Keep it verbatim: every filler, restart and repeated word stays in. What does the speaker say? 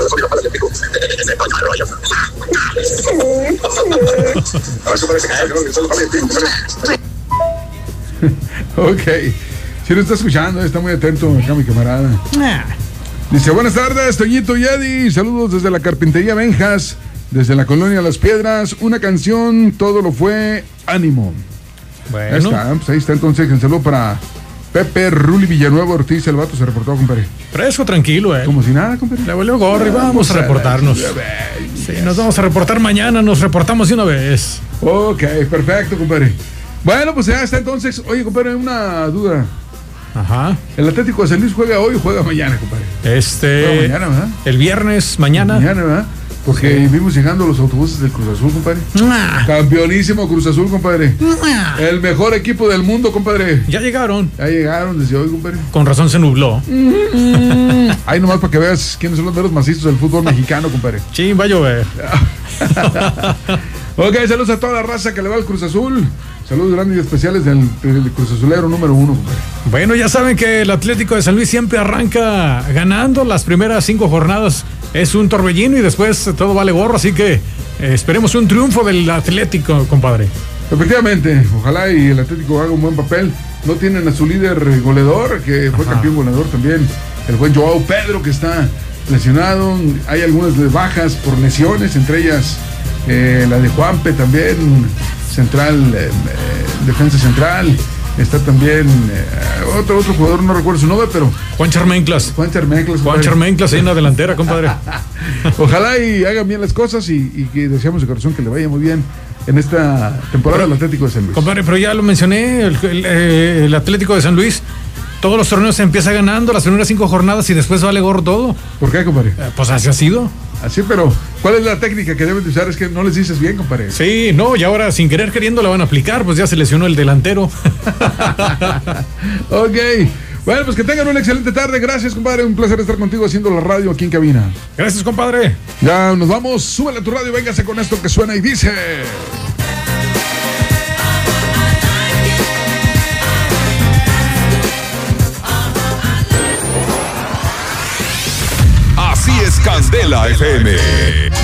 Ok, si lo está escuchando, está muy atento acá mi camarada. Dice, buenas tardes, Toñito y Eddie, saludos desde la carpintería Benjas, desde la colonia Las Piedras, una canción, todo lo fue, ánimo. Bueno. Ahí está, pues ahí está entonces, el saludo para Pepe Ruli Villanueva Ortiz, el vato se reportó, compadre. Fresco, tranquilo, eh. Como si nada, compadre. Le volvió gorro y vamos a reportarnos. Sí, nos vamos a reportar mañana, nos reportamos de una vez. Ok, perfecto, compadre. Bueno, pues ya está entonces. Oye, compadre, una duda. Ajá. ¿El Atlético de San Luis juega hoy o juega mañana, compadre? Este. Juega mañana, ¿verdad? El viernes, mañana. Mañana, ¿verdad? Porque sí. Vimos llegando los autobuses del Cruz Azul, compadre. ¡Mua! Campeonísimo Cruz Azul, compadre. ¡Mua! El mejor equipo del mundo, compadre. Ya llegaron. Ya llegaron desde hoy, compadre. Con razón se nubló. Ahí nomás para que veas quiénes son los meros macizos del fútbol mexicano, compadre. Sí, va a llover. Ok, saludos a toda la raza que le va al Cruz Azul. Saludos grandes y especiales del, del Cruz Azulero número uno, compadre. Bueno, ya saben que el Atlético de San Luis siempre arranca ganando las primeras cinco jornadas. Es un torbellino y después todo vale gorro, así que eh, esperemos un triunfo del Atlético, compadre. Efectivamente, ojalá y el Atlético haga un buen papel. No tienen a su líder goleador, que fue Ajá. campeón goleador también, el buen Joao Pedro, que está lesionado. Hay algunas bajas por lesiones, entre ellas eh, la de Juanpe también, central, eh, defensa central. Está también eh, otro otro jugador, no recuerdo su nombre, pero Juan Charmenclas. Juan Charmenclas. Juan Charmenclas ahí en la delantera, compadre. Ojalá y hagan bien las cosas y, y que deseamos de corazón que le vaya muy bien en esta temporada del Atlético de San Luis. Compadre, pero ya lo mencioné, el, el, el Atlético de San Luis, todos los torneos se empieza ganando las primeras cinco jornadas y después vale gorro todo. ¿Por qué, compadre? Eh, pues así ha sido. Así, pero ¿cuál es la técnica que deben de usar? Es que no les dices bien, compadre. Sí, no, y ahora sin querer queriendo la van a aplicar, pues ya se lesionó el delantero. Ok, bueno, pues que tengan una excelente tarde. Gracias, compadre, un placer estar contigo haciendo la radio aquí en cabina. Gracias, compadre. Ya nos vamos, súbele a tu radio y véngase con esto que suena y dice... Así es Candela F M.